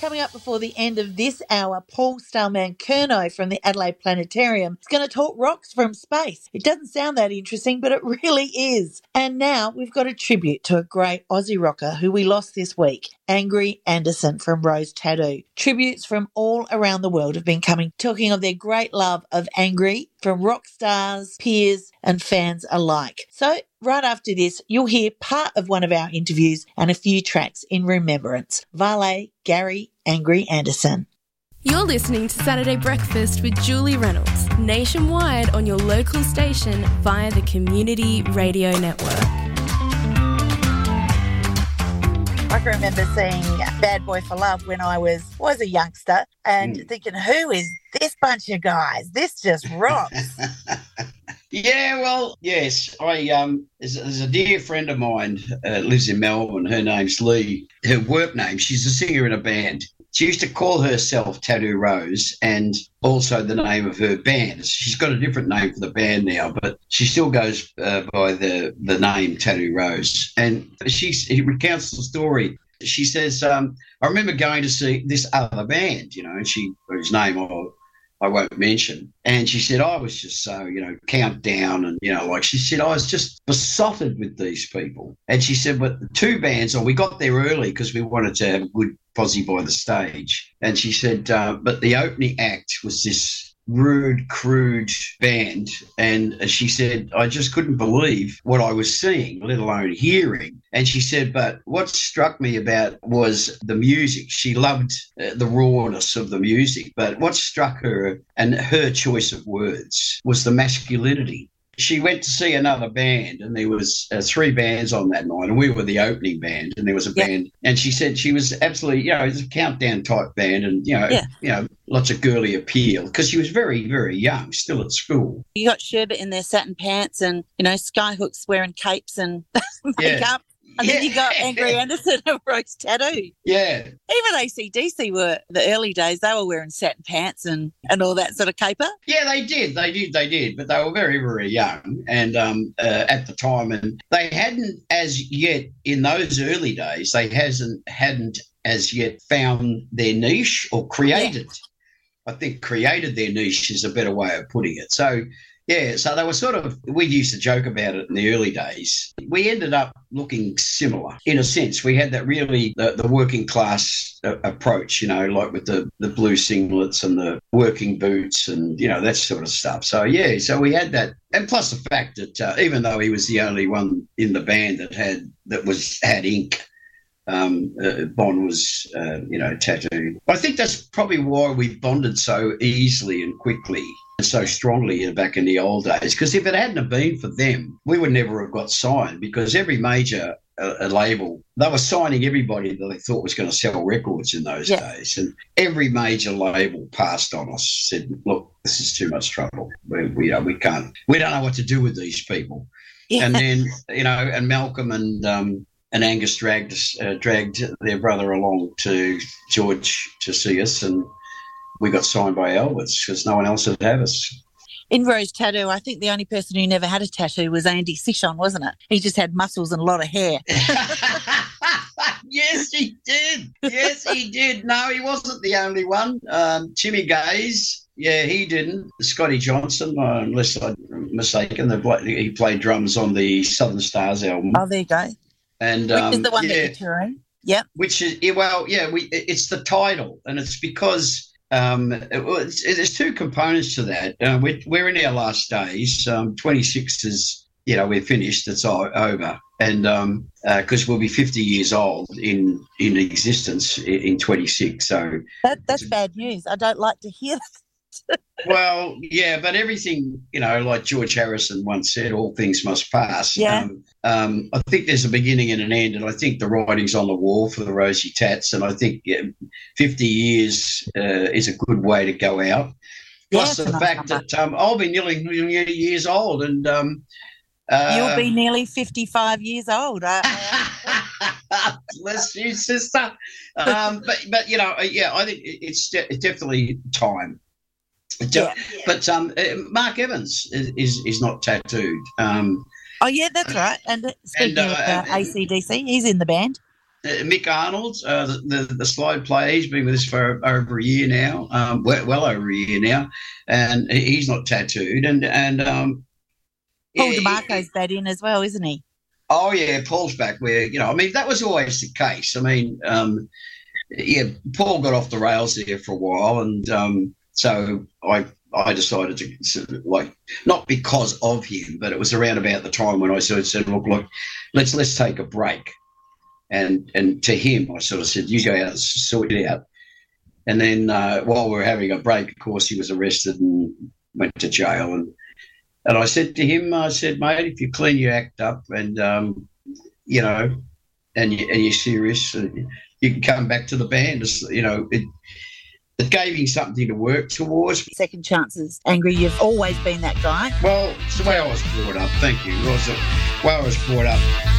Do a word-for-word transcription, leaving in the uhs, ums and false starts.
Coming up before the end of this hour, Paul Starman-Curnow from the Adelaide Planetarium is going to talk rocks from space. It doesn't sound that interesting, but it really is. And now we've got a tribute to a great Aussie rocker who we lost this week, Angry Anderson from Rose Tattoo. Tributes from all around the world have been coming, talking of their great love of Angry from rock stars, peers and fans alike. So right after this, you'll hear part of one of our interviews and a few tracks in remembrance. Vale, Gary, Angry Anderson. You're listening to Saturday Breakfast with Julie Reynolds, nationwide on your local station via the Community Radio Network. I can remember seeing Bad Boy for Love when I was was a youngster and mm. thinking, who is this bunch of guys? This just rocks. Yeah, well, yes. I um, there's, there's a dear friend of mine uh, lives in Melbourne. Her name's Lee. Her work name, she's a singer in a band. She used to call herself Tattoo Rose and also the name of her band. She's got a different name for the band now, but she still goes uh, by the, the name Tattoo Rose. And she, she recounts the story. She says, um, I remember going to see this other band, you know, and she, whose name I, I won't mention. And she said, I was just so, you know, countdown and, you know, like she said, I was just besotted with these people. And she said, but the two bands, oh, we got there early because we wanted to have a good posse by the stage. And she said, uh, but the opening act was this rude, crude band. And she said, I just couldn't believe what I was seeing, let alone hearing. And she said, but what struck me about was the music. She loved uh, the rawness of the music. But what struck her and her choice of words was the masculinity. She went to see another band and there was uh, three bands on that night and we were the opening band and there was a yeah. band and she said she was absolutely, you know, it was a countdown type band and, you know, yeah. you know, lots of girly appeal because she was very, very young, still at school. You got Sherbet in their satin pants and, you know, Skyhooks wearing capes and makeup. Yeah. And yeah. then you got Angry Anderson and Rose Tattoo. Yeah. Even A C D C were, the early days, they were wearing satin pants and, and all that sort of caper. Yeah, they did. They did. They did. But they were very, very young and um, uh, at the time. And they hadn't as yet, in those early days, they hasn't hadn't as yet found their niche or created. Yeah. I think created their niche is a better way of putting it. So, yeah, so they were sort of, we used to joke about it in the early days. We ended up looking similar in a sense. We had that really, the, the working class uh, approach, you know, like with the, the blue singlets and the working boots and, you know, that sort of stuff. So, yeah, so we had that. And plus the fact that uh, even though he was the only one in the band that had, that was, had ink, Um, uh, Bon was, uh, you know, tattooed. I think that's probably why we bonded so easily and quickly and so strongly back in the old days. Because if it hadn't have been for them, we would never have got signed because every major uh, label, they were signing everybody that they thought was going to sell records in those yeah. days. And every major label passed on us, said, look, this is too much trouble. We, we, uh, we can't, we don't know what to do with these people. Yeah. And then, you know, and Malcolm and, um, And Angus dragged uh, dragged their brother along to George to see us, and we got signed by Alberts because no one else would have us. In Rose Tattoo, I think the only person who never had a tattoo was Andy Sishon, wasn't it? He just had muscles and a lot of hair. Yes, he did. Yes, he did. No, he wasn't the only one. Um, Timmy Gaze, yeah, he didn't. Scotty Johnson, uh, unless I'm mistaken, he played drums on the Southern Stars album. Oh, there you go. And which um, is the one yeah, that you're touring? Yeah. Which is yeah, well, yeah. We it's the title, and it's because um, it, it's, there's two components to that. Uh, we're, we're in our last days. Um, twenty-six is you know we're finished. It's all over, and because um, uh, we'll be fifty years old in in existence in, in twenty-six. So that that's bad news. I don't like to hear that. Well, yeah, but everything, you know, like George Harrison once said, all things must pass. Yeah. Um, um, I think there's a beginning and an end, and I think the writing's on the wall for the Rosie Tats, and I think yeah, fifty years uh, is a good way to go out. Plus yeah, the fact number. that um, I'll be nearly, nearly years old, and um, uh, you'll be nearly fifty-five years old. Uh, Bless you, sister. Um, but but you know, yeah, I think it's, de- it's definitely time. Yeah. But um, Mark Evans is, is, is not tattooed. Um, oh, yeah, that's right. And speaking and, uh, of uh, A C D C, he's in the band. Uh, Mick Arnold, uh, the, the the slide player, he's been with us for over a year now, um, well, well over a year now, and he's not tattooed. And and um, Paul yeah, DeMarco's that in as well, isn't he? Oh yeah, Paul's back. Where you know, I mean, that was always the case. I mean, um, yeah, Paul got off the rails there for a while, and um, so I I decided to sort of like, not because of him, but it was around about the time when I sort of said, look, look, let's let's take a break. And and to him, I sort of said, you go out and sort it out. And then uh, while we were having a break, of course, he was arrested and went to jail. And and I said to him, I said, mate, if you clean your act up and, um, you know, and, you, and you're serious, you can come back to the band. It's, you know, it, it gave him something to work towards. Second chances, Angry, you've always been that guy. Well, it's the way I was brought up. Thank you. It was the way I was brought up.